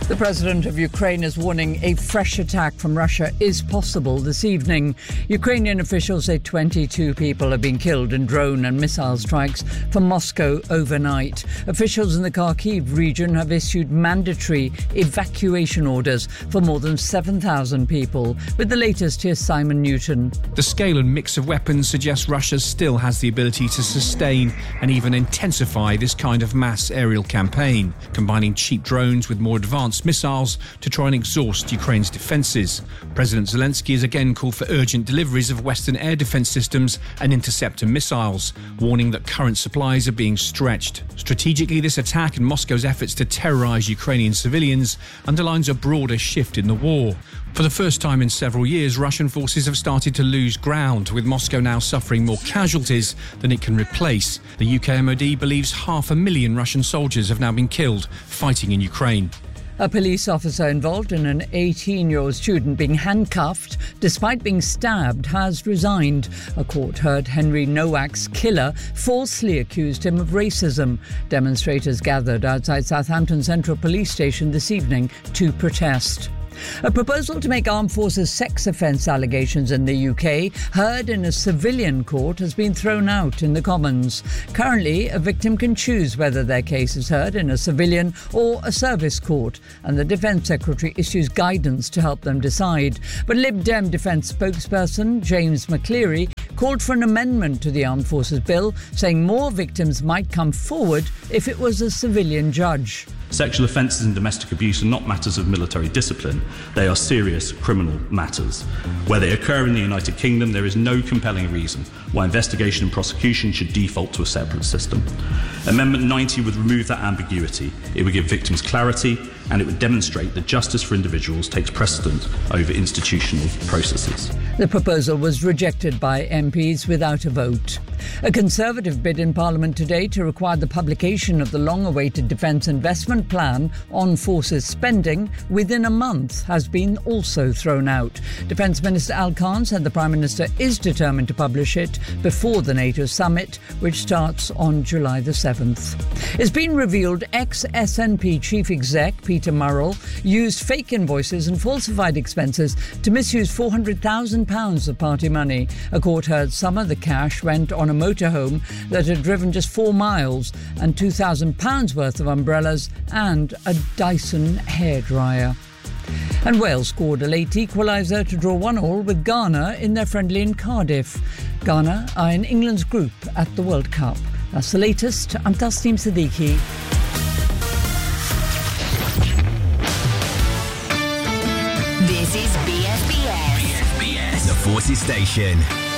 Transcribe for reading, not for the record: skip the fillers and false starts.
The president of Ukraine is warning a fresh attack from Russia is possible this evening. Ukrainian officials say 22 people have been killed in drone and missile strikes from Moscow overnight. Officials in the Kharkiv region have issued mandatory evacuation orders for more than 7,000 people. With the latest, here's Simon Newton. The scale and mix of weapons suggests Russia still has the ability to sustain and even intensify this kind of mass aerial campaign, combining cheap drones with more advanced missiles to try and exhaust Ukraine's defences. President Zelensky has again called for urgent deliveries of Western air defence systems and interceptor missiles, warning that current supplies are being stretched. Strategically, this attack and Moscow's efforts to terrorise Ukrainian civilians underlines a broader shift in the war. For the first time in several years, Russian forces have started to lose ground, with Moscow now suffering more casualties than it can replace. The UK MOD believes 500,000 Russian soldiers have now been killed fighting in Ukraine. A police officer involved in an 18-year-old student being handcuffed despite being stabbed has resigned. A court heard Henry Nowak's killer falsely accused him of racism. Demonstrators gathered outside Southampton Central Police Station this evening to protest. A proposal to make armed forces sex offence allegations in the UK heard in a civilian court has been thrown out in the Commons. Currently, a victim can choose whether their case is heard in a civilian or a service court, and the Defence Secretary issues guidance to help them decide. But Lib Dem Defence spokesperson James McCleary called for an amendment to the Armed Forces Bill, saying more victims might come forward if it was a civilian judge. Sexual offences and domestic abuse are not matters of military discipline. They are serious criminal matters. Where they occur in the United Kingdom, there is no compelling reason why investigation and prosecution should default to a separate system. Amendment 90 would remove that ambiguity. It would give victims clarity, and it would demonstrate that justice for individuals takes precedent over institutional processes. The proposal was rejected by MPs without a vote. A Conservative bid in Parliament today to require the publication of the long-awaited Defence Investment Plan on forces spending within a month has been also thrown out. Defence Minister Al Khan said the Prime Minister is determined to publish it before the NATO summit, which starts on July the 7th. It's been revealed ex-SNP Chief Exec Peter Murrell used fake invoices and falsified expenses to misuse £400,000 of party money. A court heard some of the cash went on a motorhome that had driven just 4 miles and £2,000 worth of umbrellas and a Dyson hairdryer. And Wales scored a late equaliser to draw 1-1 with Ghana in their friendly in Cardiff. Ghana are in England's group at the World Cup. That's the latest. I'm Tasneem Siddiqui. This is BFBS. The Forces Station.